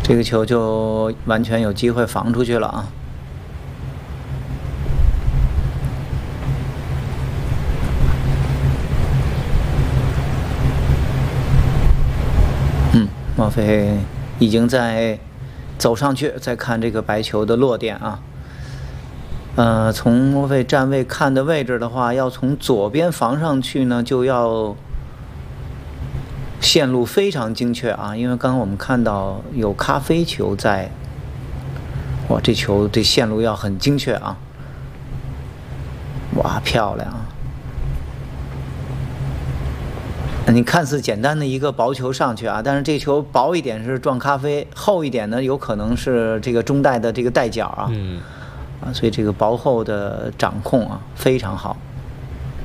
这个球就完全有机会防出去了啊。莫非已经在走上去，再看这个白球的落点啊。从莫非站位看的位置的话，要从左边防上去呢，就要线路非常精确啊。因为刚刚我们看到有咖啡球在，哇，这球这线路要很精确啊。哇，漂亮啊！你看似简单的一个薄球上去啊，但是这球薄一点是撞咖啡，厚一点呢有可能是这个中带的这个带角啊，所以这个薄厚的掌控啊非常好。